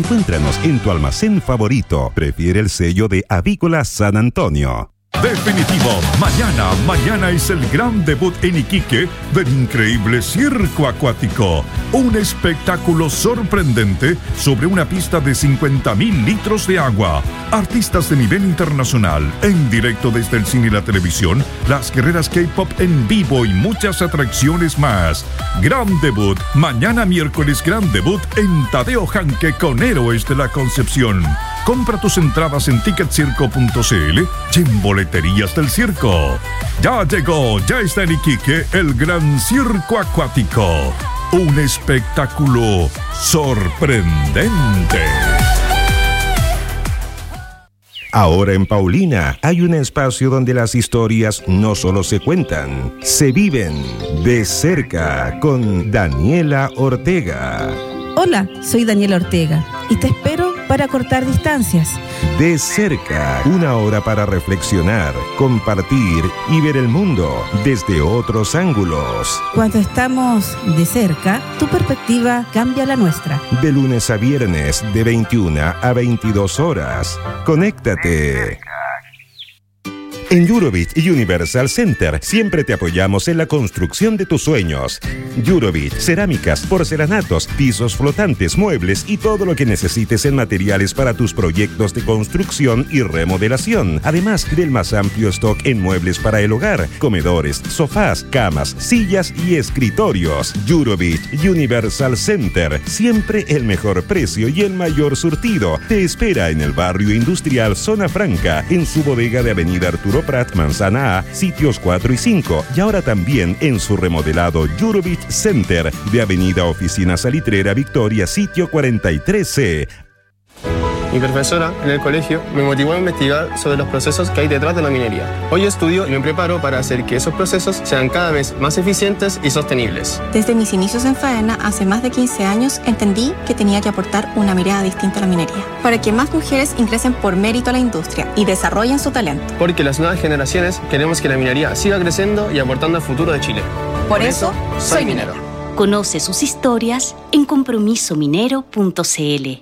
Encuéntranos en tu almacén favorito. Prefiere el sello de Avícola San Antonio. Definitivo, mañana es el gran debut en Iquique del increíble circo acuático. Un espectáculo sorprendente sobre una pista de 50.000 litros de agua. Artistas de nivel internacional, en directo desde el cine y la televisión, las guerreras K-pop en vivo y muchas atracciones más. Gran debut, mañana miércoles gran debut en Tadeo Janque con Héroes de la Concepción. Compra tus entradas en ticketcirco.cl y en Boleterías del Circo. Ya llegó, ya está en Iquique el Gran Circo Acuático. Un espectáculo sorprendente. Ahora en Paulina hay un espacio donde las historias no solo se cuentan, se viven de cerca con Daniela Ortega. Hola, soy Daniela Ortega y te espero para cortar distancias. De cerca, una hora para reflexionar, compartir y ver el mundo desde otros ángulos. Cuando estamos de cerca, tu perspectiva cambia la nuestra. De lunes a viernes, de 21 a 22 horas. Conéctate. En Jurovich Universal Center siempre te apoyamos en la construcción de tus sueños. Jurovich, cerámicas, porcelanatos, pisos flotantes, muebles y todo lo que necesites en materiales para tus proyectos de construcción y remodelación. Además del más amplio stock en muebles para el hogar, comedores, sofás, camas, sillas y escritorios. Jurovich Universal Center, siempre el mejor precio y el mayor surtido. Te espera en el barrio industrial Zona Franca, en su bodega de Avenida Arturo Prat, Manzana A, sitios 4 y 5, y ahora también en su remodelado Jurovich Center de Avenida Oficina Salitrera Victoria, sitio 43C. Mi profesora en el colegio me motivó a investigar sobre los procesos que hay detrás de la minería. Hoy estudio y me preparo para hacer que esos procesos sean cada vez más eficientes y sostenibles. Desde mis inicios en Faena, hace más de 15 años, entendí que tenía que aportar una mirada distinta a la minería, para que más mujeres ingresen por mérito a la industria y desarrollen su talento. Porque las nuevas generaciones queremos que la minería siga creciendo y aportando al futuro de Chile. Por eso, soy minero. Conoce sus historias en compromisominero.cl.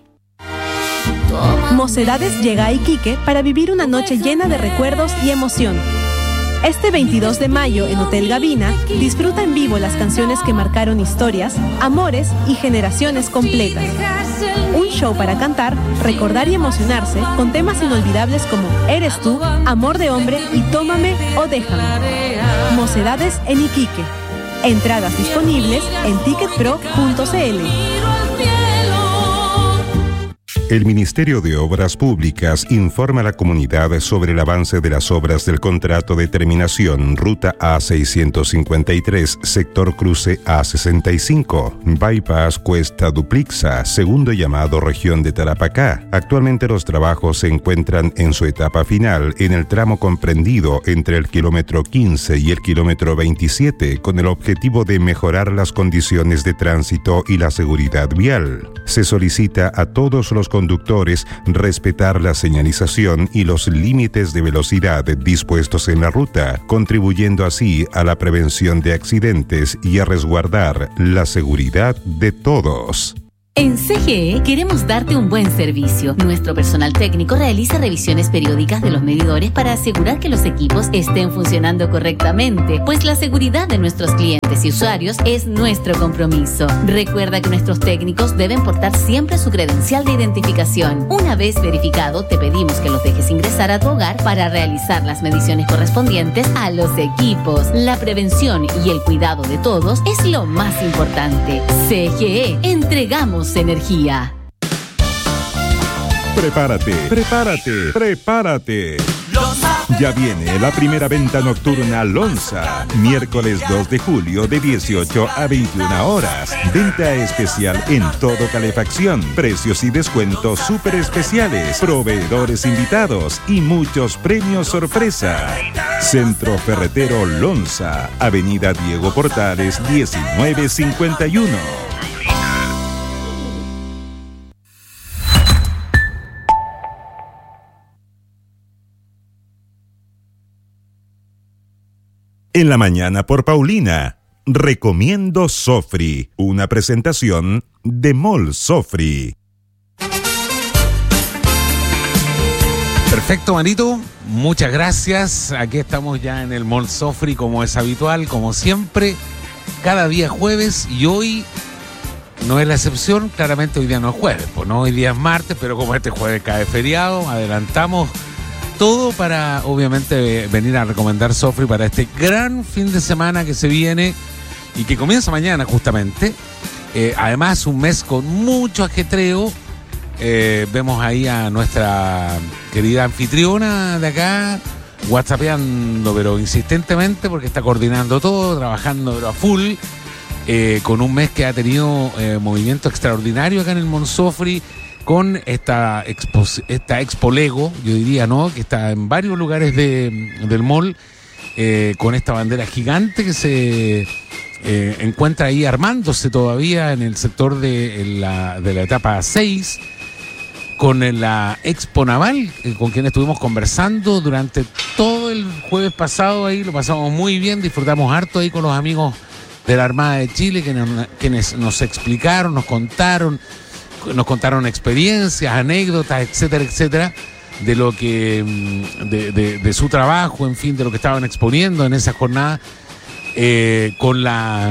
Mocedades llega a Iquique para vivir una noche llena de recuerdos y emoción. Este 22 de mayo en Hotel Gavina, disfruta en vivo las canciones que marcaron historias, amores y generaciones completas. Un show para cantar, recordar y emocionarse con temas inolvidables como Eres tú, Amor de hombre y Tómame o Déjame. Mocedades en Iquique. Entradas disponibles en ticketpro.cl. El Ministerio de Obras Públicas informa a la comunidad sobre el avance de las obras del contrato de terminación Ruta A653, sector cruce A65, Bypass Cuesta Duplixa, segundo llamado región de Tarapacá. Actualmente los trabajos se encuentran en su etapa final en el tramo comprendido entre el kilómetro 15 y el kilómetro 27, con el objetivo de mejorar las condiciones de tránsito y la seguridad vial. Se solicita a todos los conductores respetar la señalización y los límites de velocidad dispuestos en la ruta, contribuyendo así a la prevención de accidentes y a resguardar la seguridad de todos. En CGE queremos darte un buen servicio. Nuestro personal técnico realiza revisiones periódicas de los medidores para asegurar que los equipos estén funcionando correctamente, pues la seguridad de nuestros clientes y usuarios es nuestro compromiso. Recuerda que nuestros técnicos deben portar siempre su credencial de identificación. Una vez verificado, te pedimos que los dejes ingresar a tu hogar para realizar las mediciones correspondientes a los equipos. La prevención y el cuidado de todos es lo más importante. CGE, entregamos energía. Prepárate. Ya viene la primera venta nocturna Lonza, miércoles 2 de julio de 18 a 21 horas. Venta especial en todo calefacción, precios y descuentos súper especiales, proveedores invitados y muchos premios sorpresa. Centro Ferretero Lonza, Avenida Diego Portales 1951. En la mañana por Paulina, recomiendo Sofri, una presentación de Mall Sofri. Perfecto, Manito. Muchas gracias. Aquí estamos ya en el Mall Sofri, como es habitual, como siempre, cada día jueves, y hoy no es la excepción. Claramente hoy día no es jueves, pues no, hoy día es martes, pero como este jueves cae feriado, adelantamos todo para obviamente venir a recomendar Sofri para este gran fin de semana que se viene y que comienza mañana justamente. Además, un mes con mucho ajetreo. Vemos ahí a nuestra querida anfitriona de acá whatsappeando, pero insistentemente, porque está coordinando todo, trabajando pero a full, con un mes que ha tenido movimiento extraordinario acá en el Monsofri, con esta Expo Lego, yo diría, ¿no? Que está en varios lugares del mall, con esta bandera gigante que se encuentra ahí armándose todavía en el sector de la etapa 6, con la Expo Naval, con quien estuvimos conversando durante todo el jueves pasado. Ahí lo pasamos muy bien, disfrutamos harto ahí con los amigos de la Armada de Chile, quienes nos explicaron, nos contaron experiencias, anécdotas, etcétera, etcétera, de lo que de su trabajo, en fin, de lo que estaban exponiendo en esa jornada, con la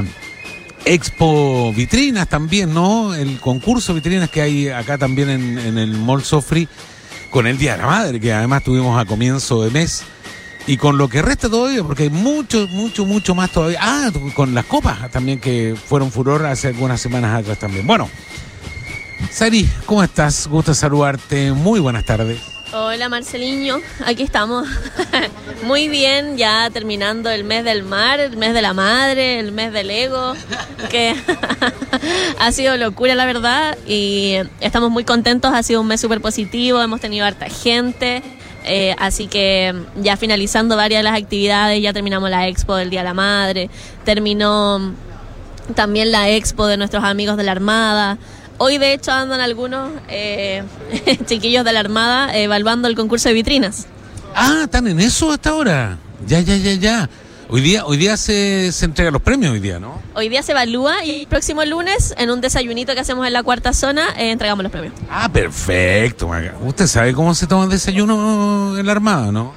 Expo Vitrinas también, ¿no? El concurso Vitrinas que hay acá también en el Mall Sofri, con el Día de la Madre, que además tuvimos a comienzo de mes, y con lo que resta todavía, porque hay mucho más todavía. Ah, con las copas también, que fueron furor hace algunas semanas atrás también. Bueno, Sari, ¿cómo estás? Gusto saludarte. Muy buenas tardes. Hola, Marceliño, aquí estamos. Muy bien, ya terminando el mes del mar, el mes de la madre, el mes del ego, que ha sido locura, la verdad, y estamos muy contentos. Ha sido un mes súper positivo, hemos tenido harta gente, así que ya finalizando varias de las actividades, ya terminamos la expo del Día de la Madre, terminó también la expo de nuestros amigos de la Armada. Hoy, de hecho, andan algunos chiquillos de la Armada evaluando el concurso de vitrinas. Ah, ¿están en eso hasta ahora? Ya. Hoy día se entregan los premios, hoy día, ¿no? Hoy día se evalúa y el próximo lunes, en un desayunito que hacemos en la cuarta zona, entregamos los premios. Ah, perfecto. ¿Usted sabe cómo se toma el desayuno en la Armada, no?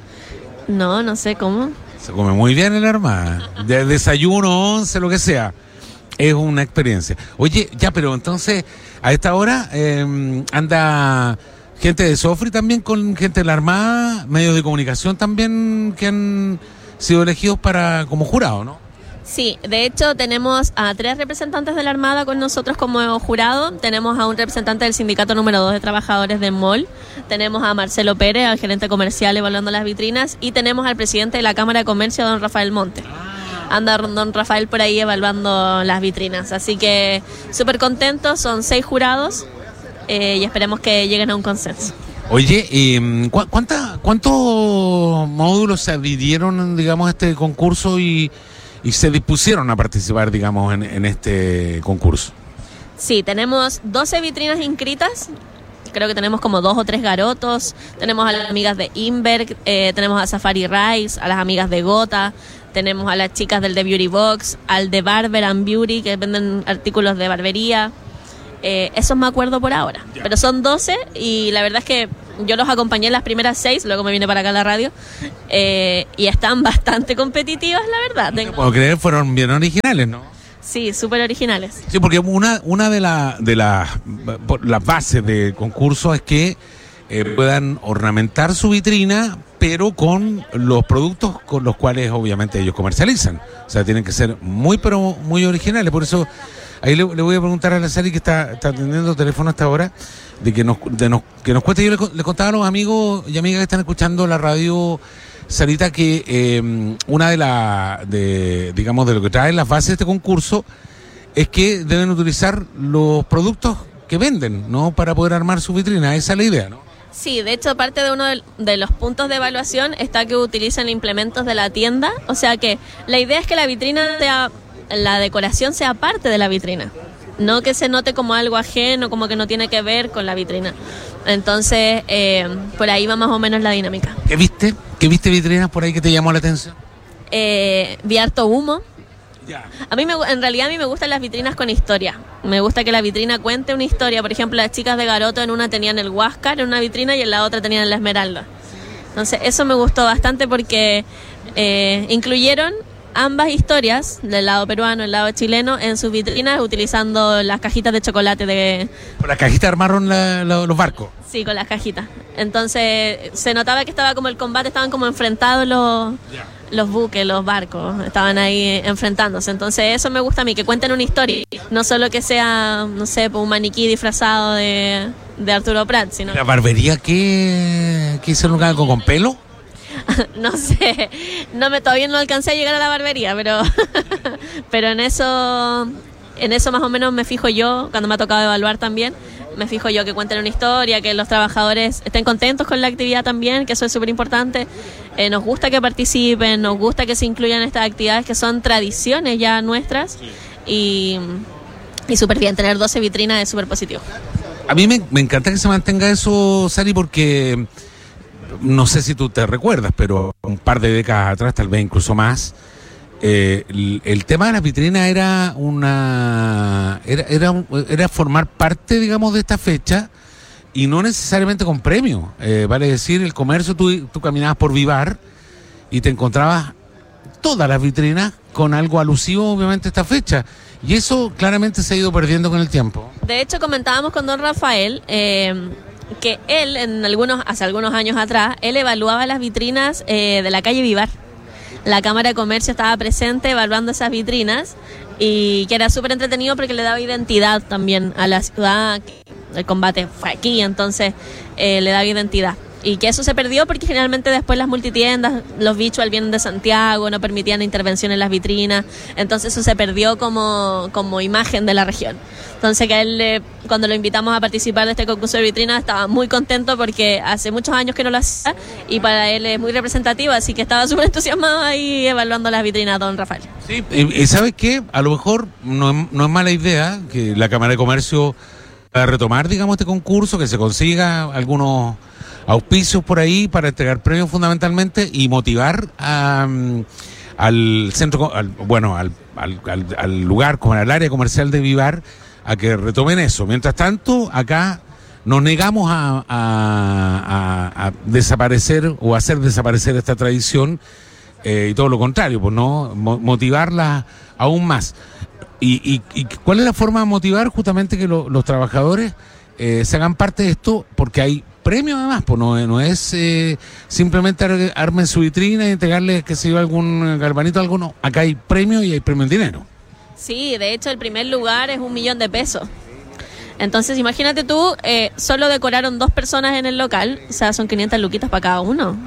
No sé cómo. Se come muy bien en la Armada. De desayuno, 11, lo que sea. Es una experiencia. Oye, ya, pero entonces, a esta hora anda gente de Sofri también, con gente de la Armada, medios de comunicación también que han sido elegidos como jurado, ¿no? Sí, de hecho tenemos a 3 representantes de la Armada con nosotros como jurado. Tenemos a un representante del sindicato número 2 de trabajadores del mall. Tenemos a Marcelo Pérez, al gerente comercial, evaluando las vitrinas. Y tenemos al presidente de la Cámara de Comercio, don Rafael Monte. Anda don Rafael por ahí evaluando las vitrinas. Así que súper contentos, son 6 jurados y esperemos que lleguen a un consenso. Oye, ¿cuántos módulos se adhirieron, digamos, a este concurso y se dispusieron a participar, digamos, en este concurso? Sí, tenemos 12 vitrinas inscritas. Creo que tenemos como 2 o 3 garotos. Tenemos a las amigas de Inberg, tenemos a Safari Rice, a las amigas de Gota. Tenemos a las chicas del The Beauty Box, al de Barber and Beauty, que venden artículos de barbería. Esos me acuerdo por ahora. Pero son 12 y la verdad es que yo los acompañé en las primeras 6, luego me vine para acá a la radio. Y están bastante competitivas, la verdad. No puedo creer, fueron bien originales, ¿no? Sí, súper originales. Sí, porque una de las bases del concurso es que puedan ornamentar su vitrina, pero con los productos con los cuales obviamente ellos comercializan. O sea, tienen que ser muy originales. Por eso ahí le voy a preguntar a la Sari, que está atendiendo el teléfono hasta ahora, de que nos cuente. Yo le contaba a los amigos y amigas que están escuchando la radio, Sarita, que una de lo que trae las bases de este concurso es que deben utilizar los productos que venden, ¿no? Para poder armar su vitrina. Esa es la idea, ¿no? Sí, de hecho, parte de uno de los puntos de evaluación está que utilicen implementos de la tienda. O sea que la idea es que la la decoración sea parte de la vitrina, no que se note como algo ajeno, como que no tiene que ver con la vitrina. Entonces, por ahí va más o menos la dinámica. ¿Qué viste vitrinas por ahí que te llamó la atención? Vi harto humo. En realidad a mí me gustan las vitrinas con historia. Me gusta que la vitrina cuente una historia. Por ejemplo, las chicas de Garoto en una tenían el Huáscar en una vitrina y en la otra tenían la Esmeralda. Entonces eso me gustó bastante porque incluyeron ambas historias, del lado peruano y el lado chileno, en sus vitrinas utilizando las cajitas de chocolate. ¿Con las cajitas armaron los barcos? Sí, con las cajitas. Entonces se notaba que estaba como el combate, estaban como enfrentados los buques, los barcos, estaban ahí enfrentándose. Entonces eso me gusta a mí, que cuenten una historia, no solo que sea, no sé, un maniquí disfrazado de Arturo Prat, sino... ¿La barbería qué hicieron algo con pelo? No sé, todavía no alcancé a llegar a la barbería, pero en eso más o menos me fijo yo, cuando me ha tocado evaluar también, me fijo yo que cuenten una historia, que los trabajadores estén contentos con la actividad también, que eso es súper importante. Nos gusta que participen, nos gusta que se incluyan estas actividades que son tradiciones ya nuestras, y súper bien, tener 12 vitrinas es súper positivo. A mí me encanta que se mantenga eso, Sari, porque... No sé si tú te recuerdas, pero un par de décadas atrás, tal vez incluso más, el tema de las vitrinas era formar parte, digamos, de esta fecha, y no necesariamente con premio. Vale decir, el comercio, tú caminabas por Vivar y te encontrabas todas las vitrinas con algo alusivo, obviamente, a esta fecha. Y eso claramente se ha ido perdiendo con el tiempo. De hecho, comentábamos con don Rafael... que él, hace algunos años atrás, él evaluaba las vitrinas de la calle Vivar. La Cámara de Comercio estaba presente evaluando esas vitrinas, y que era súper entretenido porque le daba identidad también a la ciudad. El combate fue aquí, entonces le daba identidad. Y que eso se perdió porque generalmente después las multitiendas, los visual vienen de Santiago, no permitían intervención en las vitrinas, entonces eso se perdió como imagen de la región. Entonces que a él, cuando lo invitamos a participar de este concurso de vitrinas, estaba muy contento porque hace muchos años que no lo hacía, y para él es muy representativo, así que estaba súper entusiasmado ahí evaluando las vitrinas, don Rafael. Sí, y ¿sabes qué? A lo mejor no es mala idea que la Cámara de Comercio pueda retomar, digamos, este concurso, que se consiga algunos auspicios por ahí para entregar premios fundamentalmente y motivar al centro, al lugar, como al área comercial de Vivar, a que retomen eso. Mientras tanto, acá nos negamos a desaparecer o hacer desaparecer esta tradición, y todo lo contrario, pues no motivarla aún más. ¿Y cuál es la forma de motivar justamente que los trabajadores se hagan parte de esto? Porque hay premio además, pues no es simplemente armen su vitrina y entregarles, que se lleve algún galvanito, alguno. Acá hay premio, y hay premio en dinero. Sí, de hecho el primer lugar es 1 millón de pesos. Entonces imagínate tú, solo decoraron 2 personas en el local, o sea, son 500 luquitas para cada uno.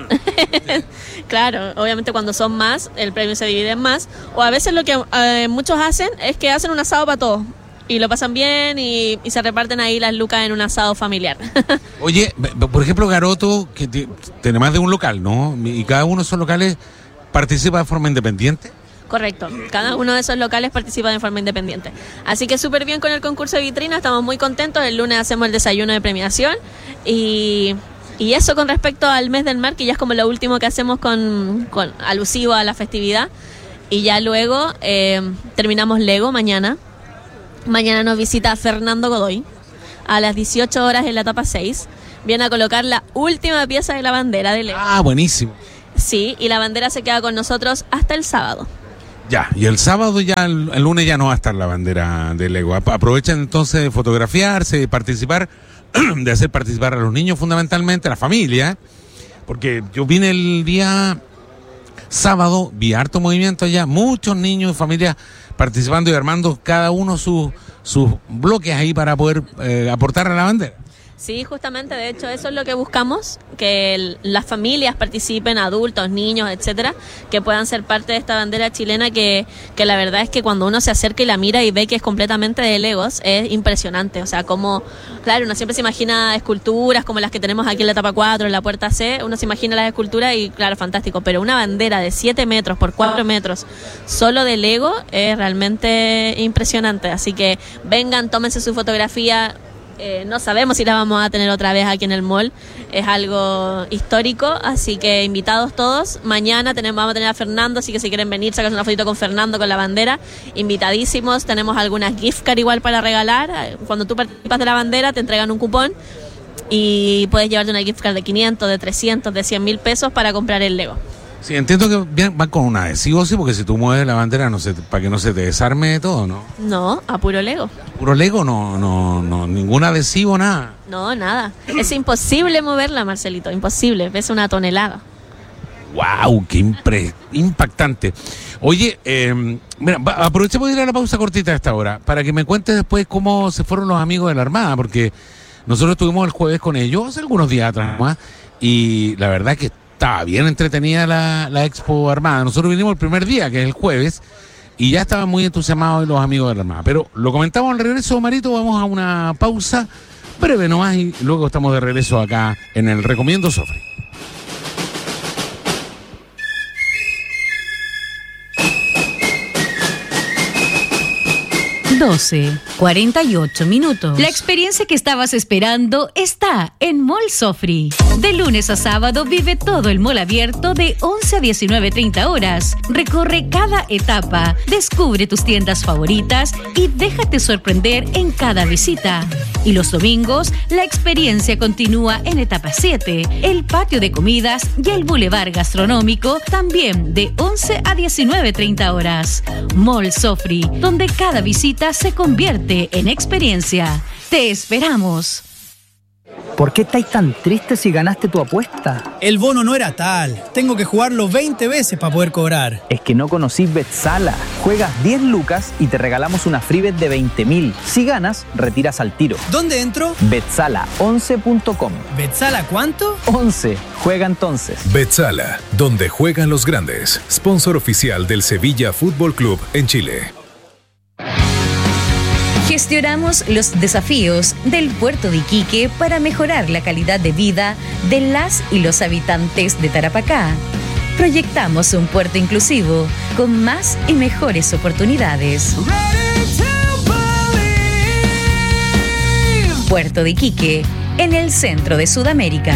Claro, obviamente cuando son más, el premio se divide en más, o a veces lo que muchos hacen es que hacen un asado para todos. Y lo pasan bien y se reparten ahí las lucas en un asado familiar. Oye, por ejemplo, Garoto, que tiene más de un local, ¿no? Y cada uno de esos locales participa de forma independiente. Correcto, cada uno de esos locales participa de forma independiente. Así que súper bien con el concurso de vitrina, estamos muy contentos. El lunes hacemos el desayuno de premiación. Y eso con respecto al mes del mar, que ya es como lo último que hacemos con alusivo a la festividad. Y ya luego terminamos Lego mañana. Mañana nos visita Fernando Godoy a las 18 horas en la etapa 6. Viene a colocar la última pieza de la bandera de Lego. Ah, buenísimo. Sí, y la bandera se queda con nosotros hasta el sábado. Ya, y el sábado ya, el lunes ya no va a estar la bandera de Lego. Aprovechen entonces de fotografiarse, de participar, de hacer participar a los niños fundamentalmente, a la familia, porque yo vine el día sábado, vi harto movimiento allá, muchos niños y familias participando y armando cada uno sus bloques ahí para poder aportar a la bandera. Sí, justamente, de hecho eso es lo que buscamos, que las familias participen, adultos, niños, etcétera, que puedan ser parte de esta bandera chilena que la verdad es que cuando uno se acerca y la mira y ve que es completamente de Legos, es impresionante. O sea, como, claro, uno siempre se imagina esculturas como las que tenemos aquí en la etapa 4, en la puerta C, uno se imagina las esculturas y claro, fantástico, pero una bandera de 7 metros por 4 metros solo de Lego es realmente impresionante. Así que vengan, tómense su fotografía. No sabemos si la vamos a tener otra vez aquí en el mall. Es algo histórico, así que invitados todos. Mañana vamos a tener a Fernando, así que si quieren venir, sacarse una fotito con Fernando con la bandera, invitadísimos. Tenemos algunas gift card igual para regalar. Cuando tú participas de la bandera te entregan un cupón y puedes llevarte una gift card de 500, de 300, de 100 mil pesos para comprar el Lego. Sí, entiendo que van con un adhesivo, sí, porque si tú mueves la bandera, no sé, para que no se te desarme todo, ¿no? No, a puro Lego. ¿Puro Lego? No, ningún adhesivo, nada. No, nada. Es imposible moverla, Marcelito, imposible. Pesa una tonelada. ¡Wow! ¡Qué impactante! Oye, mira, aprovechemos de ir a la pausa cortita a esta hora, para que me cuentes después cómo se fueron los amigos de la Armada, porque nosotros estuvimos el jueves con ellos, hace algunos días atrás más, y la verdad que estaba bien entretenida la Expo Armada. Nosotros vinimos el primer día, que es el jueves, y ya estaban muy entusiasmados los amigos de la Armada. Pero lo comentamos al regreso, Marito, vamos a una pausa breve nomás y luego estamos de regreso acá en el Recomiendo Sofri. 12:48 minutos. La experiencia que estabas esperando está en Mall Sofri. De lunes a sábado vive todo el mall abierto de 11 a 19:30 horas. Recorre cada etapa, descubre tus tiendas favoritas y déjate sorprender en cada visita. Y los domingos, la experiencia continúa en etapa 7, el patio de comidas y el bulevar gastronómico, también de 11 a 19:30 horas. Mall Sofri, donde cada visita se convierte en experiencia. Te esperamos. ¿Por qué estáis tan tristes si ganaste tu apuesta? El bono no era tal. Tengo que jugarlo 20 veces para poder cobrar. Es que no conocís Betsala. Juegas 10 lucas y te regalamos una free bet de 20.000. Si ganas, retiras al tiro. ¿Dónde entro? Betsala11.com. ¿Betsala cuánto? 11. Juega entonces. Betsala, donde juegan los grandes. Sponsor oficial del Sevilla Fútbol Club en Chile. Gestionamos los desafíos del puerto de Iquique para mejorar la calidad de vida de las y los habitantes de Tarapacá. Proyectamos un puerto inclusivo con más y mejores oportunidades. Puerto de Iquique, en el centro de Sudamérica.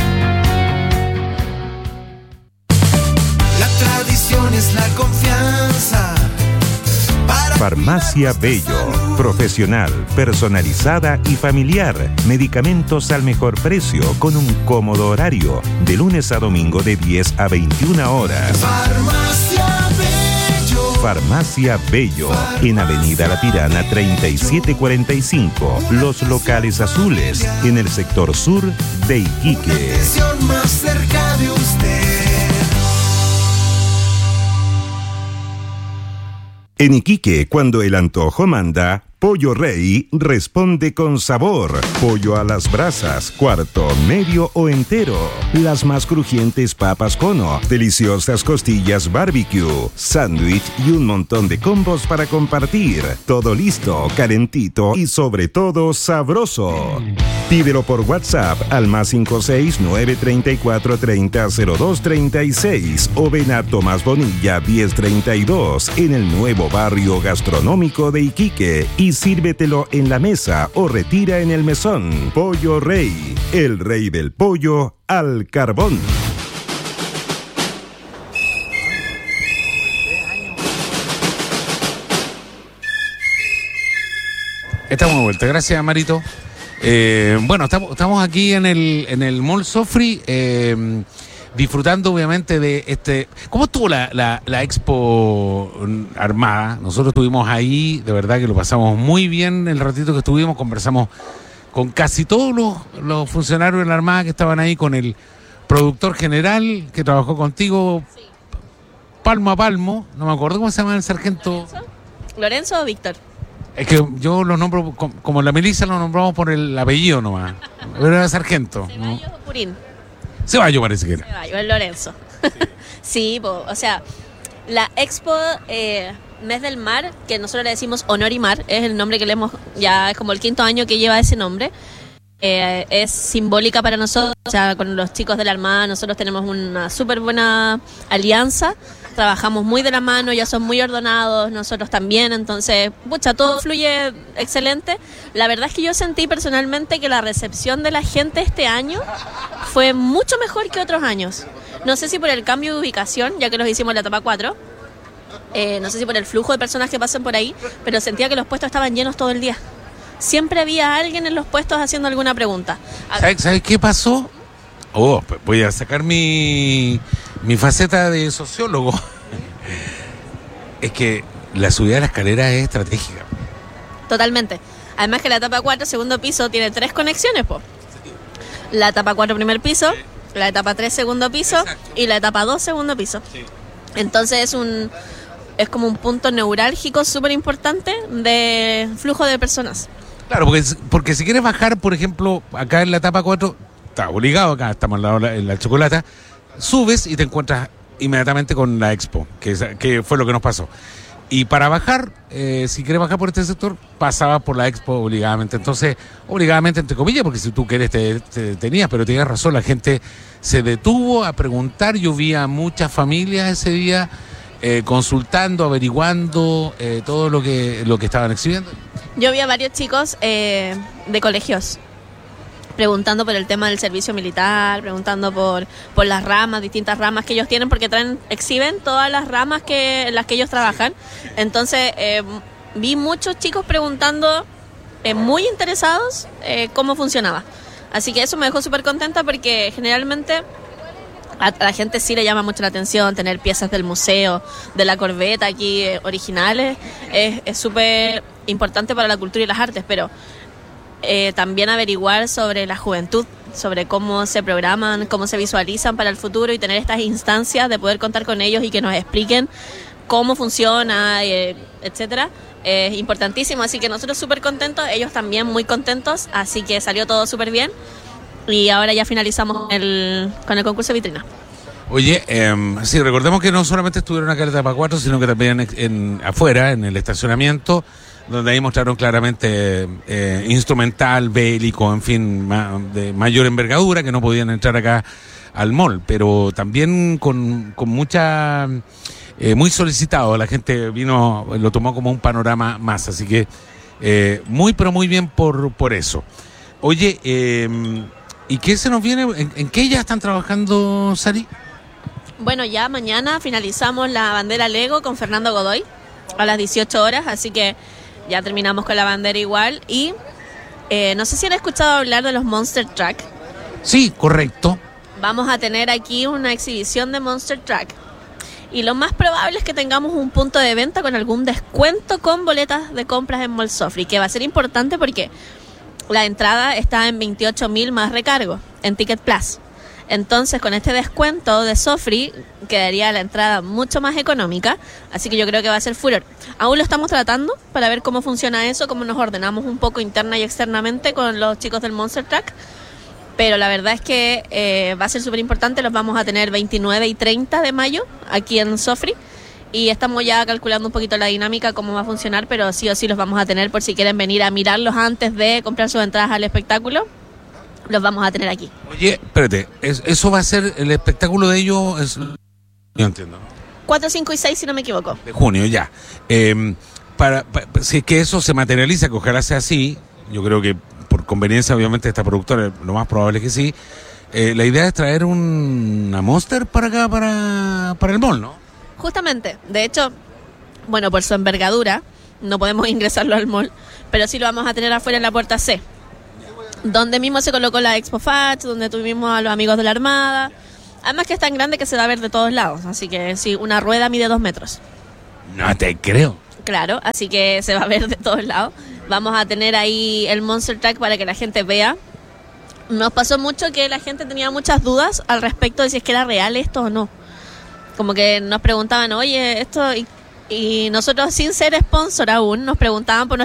La tradición es la confianza. Farmacia Bello, profesional, personalizada y familiar. Medicamentos al mejor precio con un cómodo horario, de lunes a domingo de 10 a 21 horas. Farmacia Bello. Farmacia Bello, en Avenida La Tirana 3745, Los Locales Azules, en el sector sur de Iquique. Más cerca de usted. En Iquique, cuando el antojo manda, Pollo Rey responde con sabor. Pollo a las brasas, cuarto, medio o entero. Las más crujientes papas cono, deliciosas costillas barbecue, sándwich y un montón de combos para compartir. Todo listo, calentito y sobre todo sabroso. Pídelo por WhatsApp al +56 934 30 02 36 o ven a Tomás Bonilla 1032 en el nuevo barrio gastronómico de Iquique y sírvetelo en la mesa o retira en el mesón. Pollo Rey, el rey del pollo al carbón. Estamos de vuelta, gracias Marito. Bueno, estamos aquí en el Mall Sofri, disfrutando obviamente de este... ¿Cómo estuvo la Expo Armada? Nosotros estuvimos ahí, de verdad que lo pasamos muy bien el ratito que estuvimos, conversamos con casi todos los funcionarios de la Armada que estaban ahí, con el productor general que trabajó contigo, sí, palmo a palmo, no me acuerdo cómo se llama el sargento. ¿Lorenzo o Víctor? Es que yo los nombro, como en la milicia lo nombramos por el apellido nomás. Era sargento. ¿Ceballos o Purín? Ceballos parece que era. Ceballos, el Lorenzo. Sí, o sea, la Expo Mes del Mar, que nosotros le decimos Honor y Mar, es el nombre que le hemos, ya es como el 5.º año que lleva ese nombre. Es simbólica para nosotros, o sea, con los chicos de la Armada nosotros tenemos una súper buena alianza. trabajamos muy de la mano, ya son muy ordenados, nosotros también, entonces, pucha, todo fluye excelente. La verdad es que yo sentí personalmente que la recepción de la gente este año fue mucho mejor que otros años. No sé si por el cambio de ubicación, ya que los hicimos en la etapa 4, no sé si por el flujo de personas que pasan por ahí, pero sentía que los puestos estaban llenos todo el día. Siempre había alguien en los puestos haciendo alguna pregunta. ¿Sabes qué pasó? Voy a sacar mi faceta de sociólogo. Es que la subida de la escalera es estratégica. Totalmente. Además que la etapa 4, segundo piso, tiene 3 conexiones, po. La etapa 4, primer piso, la etapa 3, segundo piso, y la etapa 2, segundo piso. Sí. Entonces es como un punto neurálgico súper importante de flujo de personas. Claro, porque si quieres bajar, por ejemplo, acá en la etapa 4, está obligado, acá estamos en la Chocolata, subes y te encuentras inmediatamente con la Expo, que fue lo que nos pasó. Y para bajar, si quieres bajar por este sector, pasabas por la Expo obligadamente. Entonces, obligadamente entre comillas, porque si tú quieres te detenías, pero tenías razón, la gente se detuvo a preguntar. Yo vi a muchas familias ese día consultando, averiguando todo lo que estaban exhibiendo. Yo vi a varios chicos de colegios preguntando por el tema del servicio militar, preguntando por las ramas, distintas ramas que ellos tienen, porque exhiben todas las ramas en las que ellos trabajan. Entonces vi muchos chicos preguntando, muy interesados, cómo funcionaba. Así que eso me dejó súper contenta, porque generalmente a la gente sí le llama mucho la atención tener piezas del museo, de la Corbeta aquí originales. Es súper importante para la cultura y las artes, pero también averiguar sobre la juventud, sobre cómo se programan, cómo se visualizan para el futuro, y tener estas instancias de poder contar con ellos y que nos expliquen cómo funciona, etcétera, es importantísimo. Así que nosotros súper contentos, ellos también muy contentos, así que salió todo súper bien. Y ahora ya finalizamos con el concurso de vitrina. Oye, sí, recordemos que no solamente estuvieron acá en la etapa 4, sino que también afuera, en el estacionamiento, donde ahí mostraron claramente instrumental, bélico, en fin, de mayor envergadura, que no podían entrar acá al mall, pero también con mucha... muy solicitado, la gente vino, lo tomó como un panorama más, así que muy, pero muy bien por eso. Oye, ¿y qué se nos viene? ¿En qué ya están trabajando, Sari? Bueno, ya mañana finalizamos la bandera Lego con Fernando Godoy a las 18 horas, así que ya terminamos con la bandera igual. Y no sé si han escuchado hablar de los Monster Truck. Sí, correcto. Vamos a tener aquí una exhibición de Monster Truck. Y lo más probable es que tengamos un punto de venta con algún descuento con boletas de compras en Mall Sofri, que va a ser importante porque la entrada está en 28.000 más recargo en Ticket Plus. Entonces, con este descuento de Sofri, quedaría la entrada mucho más económica, así que yo creo que va a ser furor. Aún lo estamos tratando para ver cómo funciona eso, cómo nos ordenamos un poco interna y externamente con los chicos del Monster Truck, pero la verdad es que va a ser súper importante. Los vamos a tener 29 y 30 de mayo aquí en Sofri, y estamos ya calculando un poquito la dinámica, cómo va a funcionar, pero sí o sí los vamos a tener por si quieren venir a mirarlos antes de comprar sus entradas al espectáculo. Los vamos a tener aquí. Oye, espérate, ¿eso va a ser el espectáculo de ellos? Yo entiendo. 4, 5 y 6, si no me equivoco. De junio, ya. Si es que eso se materializa, que ojalá sea así, yo creo que por conveniencia, obviamente, de esta productora, lo más probable es que sí. La idea es traer una Monster para acá, para el mall, ¿no? Justamente. De hecho, bueno, por su envergadura, no podemos ingresarlo al mall, pero sí lo vamos a tener afuera en la puerta C, donde mismo se colocó la Expo Fach, donde tuvimos a los amigos de la Armada. Además que es tan grande que se va a ver de todos lados, así que sí, una rueda mide 2 metros. No te creo. Claro, así que se va a ver de todos lados. Vamos a tener ahí el Monster Truck para que la gente vea. Nos pasó mucho que la gente tenía muchas dudas al respecto de si es que era real esto o no. Como que nos preguntaban, oye, esto... Y nosotros, sin ser sponsor aún, nos preguntaban por